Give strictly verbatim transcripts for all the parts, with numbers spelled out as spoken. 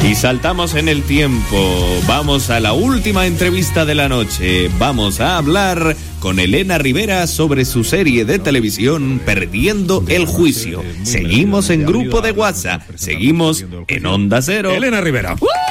Y saltamos en el tiempo. Vamos a la última entrevista de la noche. Vamos a hablar con Elena Rivera sobre su serie de televisión Perdiendo el Juicio. Seguimos en grupo de WhatsApp. Seguimos en Onda Cero. Elena Rivera.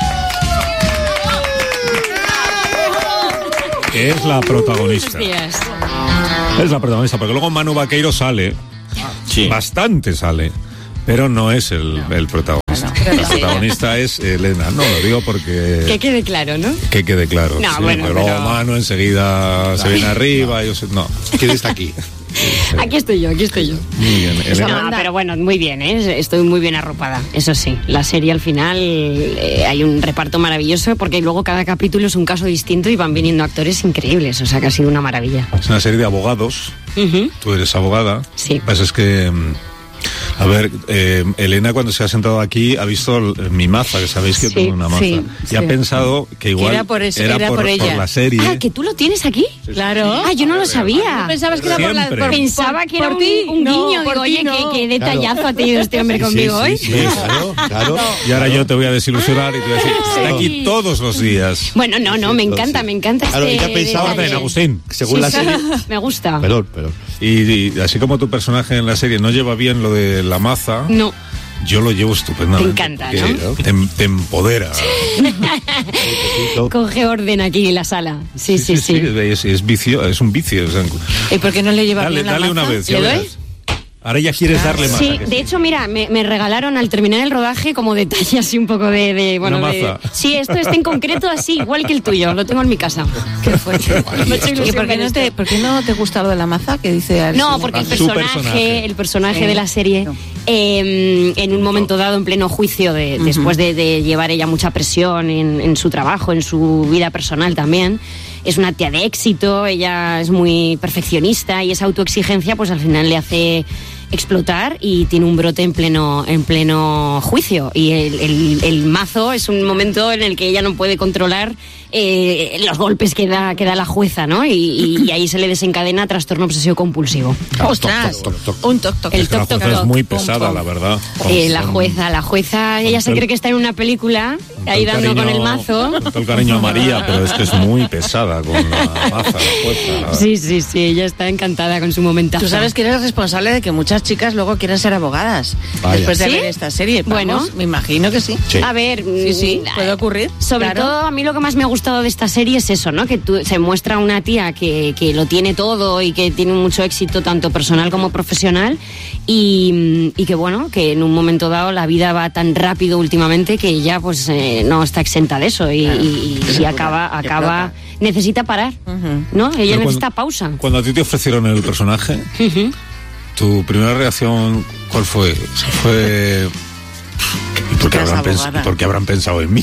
Que es la protagonista. Es la protagonista, porque luego Manu Vaqueiro sale. Sí. Bastante sale. Pero no es el, el protagonista. Bueno, la protagonista es Elena. No, lo digo porque... Que quede claro, ¿no? Que quede claro. No, sí, bueno, pero luego pero... Manu enseguida se viene arriba. Yo sé, no, ¿quién está aquí? Sí. Aquí estoy yo, aquí estoy yo. Muy bien, Elena. No, pero bueno, muy bien, ¿eh? Estoy muy bien arropada, eso sí. La serie al final eh, hay un reparto maravilloso porque luego cada capítulo es un caso distinto y van viniendo actores increíbles, o sea que ha sido una maravilla. Es una serie de abogados. Uh-huh. Tú eres abogada. Sí. Lo que pasa es que... A ver, eh, Elena cuando se ha sentado aquí ha visto mi maza, que sabéis que sí, tengo una maza. Sí, y sí. ha pensado que igual que era por, eso, era era por, por, ella. por la serie. Ah, ¿que tú lo tienes aquí? Sí, claro. Ah, yo no lo sabía. ¿No pensabas que era por la... Por, Pensaba por, que era por un, ti, un no, guiño. Digo, oye, no. qué, qué detallazo claro. ha tenido este hombre sí, conmigo sí, hoy. Sí, sí, claro, claro. Y ahora yo te voy a desilusionar y te voy a decir, está aquí todos los días. Bueno, no, no, me encanta, me encanta claro, este... Claro, ¿y qué pensaba de Agustín? Según la serie... Me gusta. Perdón, perdón. Y, y así como tu personaje en la serie no lleva bien lo de la maza... No. Yo lo llevo estupendamente. Te encanta, ¿no? Te, te empodera. Coge orden aquí en la sala. Sí, sí, sí. sí. sí. Es, es vicio, es un vicio. O sea, ¿y por qué no le lleva dale, bien la Dale maza? una vez, ¿Le doy? verás. Ahora ya quieres ah, darle más. Sí, de hecho, mira, me, me regalaron al terminar el rodaje como detalle así un poco de... de bueno, una de, maza. Sí, esto está en concreto así, igual que el tuyo. Lo tengo en mi casa. Qué fuerte. ¿Y por qué, no te, por qué no te gusta lo de la maza que dice? No, porque el personaje, personaje. el personaje eh, de la serie, no. eh, en un momento dado, en pleno juicio, de, uh-huh. después de, de llevar ella mucha presión en, en su trabajo, en su vida personal también, es una tía de éxito, ella es muy perfeccionista y esa autoexigencia pues al final le hace explotar y tiene un brote en pleno en pleno juicio y el, el, el mazo es un momento en el que ella no puede controlar eh, los golpes que da, que da la jueza, ¿no? Y, y, y ahí se le desencadena trastorno obsesivo compulsivo. ¡Ostras! Toc, toc, toc, toc. Un toc toc. El toc toc toc. Es muy pesada, la verdad. Eh, la jueza, la jueza, ella se cree que está en una película ahí dando con el mazo. Con todo el cariño a María, pero es que es muy pesada con la maza, la jueza. Sí, sí, sí, ella está encantada con su momentazo. Tú sabes que eres responsable de que muchas chicas luego quieren ser abogadas. Vaya. Después de ¿sí? ver esta serie. Vamos, bueno, me imagino que sí. sí. A ver, sí, sí, puede ocurrir. Sobre claro. todo, a mí lo que más me ha gustado de esta serie es eso, ¿no? Que tú, se muestra una tía que, que lo tiene todo y que tiene mucho éxito tanto personal como profesional y, y que bueno, que en un momento dado la vida va tan rápido últimamente que ella pues eh, no está exenta de eso y, claro. y, y, y acaba, acaba necesita parar, uh-huh. ¿no? Ella Pero necesita cuando, pausa. Cuando a ti te ofrecieron el personaje, uh-huh. ¿tu primera reacción cuál fue? Fue... ¿Por qué habrán, pens- ¿Por qué habrán pensado en mí?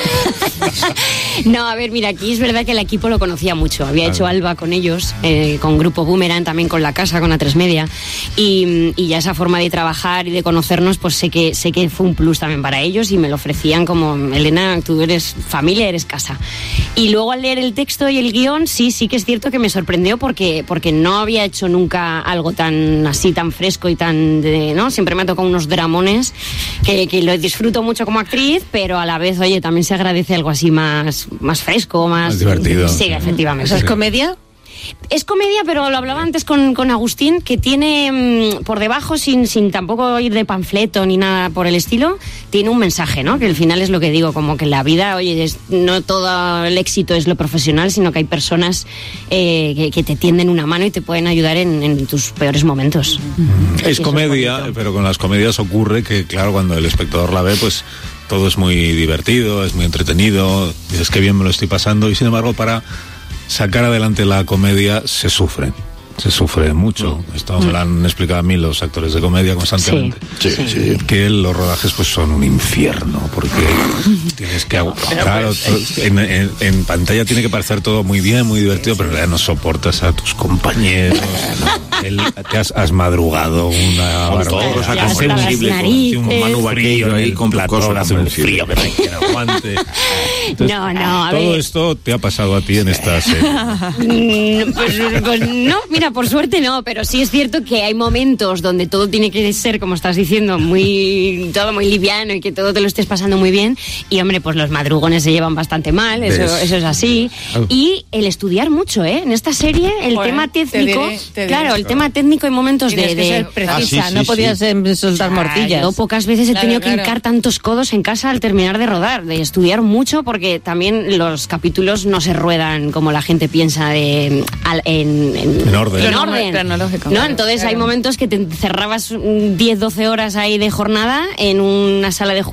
No, a ver, mira, aquí es verdad que el equipo lo conocía mucho. Había hecho Alba con ellos, eh, con Grupo Boomerang, también con La Casa, con A tres Media. Y, y ya esa forma de trabajar y de conocernos, pues sé que, sé que fue un plus también para ellos y me lo ofrecían como, Elena, tú eres familia, eres casa. Y luego al leer el texto y el guión, sí, sí que es cierto que me sorprendió porque, porque no había hecho nunca algo tan así, tan fresco y tan, de, ¿no? Siempre me ha tocado unos dramones que, que lo disfruto mucho como actriz, pero a la vez, oye, también se agradece algo así más, más fresco, más... Más divertido. Sí, efectivamente. ¿O sea, es comedia? Es comedia, pero lo hablaba antes con, con Agustín, que tiene mmm, por debajo, sin, sin tampoco ir de panfleto ni nada por el estilo, tiene un mensaje, ¿no? Que al final es lo que digo, como que la vida, oye, es, no todo el éxito es lo profesional, sino que hay personas eh, que, que te tienden una mano y te pueden ayudar en, en tus peores momentos. Mm. Es comedia, es pero con las comedias ocurre que, claro, cuando el espectador la ve, pues todo es muy divertido, es muy entretenido, dices que bien me lo estoy pasando, y sin embargo para sacar adelante la comedia se sufre, se sufre mucho. Esto me lo han explicado a mí los actores de comedia constantemente. Sí, sí, sí. Que los rodajes pues son un infierno, porque tienes que... Claro, en, en, en pantalla tiene que parecer todo muy bien, muy divertido, pero en realidad no soportas a tus compañeros. El, te has, has madrugado una barbaridad. Es sensible, con un Manu Vaqueiro ahí con platón, hace un frío que que no aguante. Entonces, no, no, a todo ver. esto te ha pasado a ti en esta serie. pues, pues no, mira, por suerte no, pero sí es cierto que hay momentos donde todo tiene que ser, como estás diciendo, muy todo muy liviano y que todo te lo estés pasando muy bien. Y hombre, pues los madrugones se llevan bastante mal, eso, eso es así. Y el estudiar mucho, ¿eh? En esta serie, el Joder, tema técnico, te diré, te diré. claro, el tema técnico hay momentos Tienes de... de ser precisa, ah, sí, sí, no podías sí. soltar claro, mortillas. Yo pocas veces he claro, tenido claro. que hincar tantos codos en casa al terminar de rodar, de estudiar mucho, porque también los capítulos no se ruedan como la gente piensa de al, en, en, en orden. En orden. Cronológico. ¿No? Entonces claro. hay momentos que te encerrabas diez, doce horas ahí de jornada en una sala de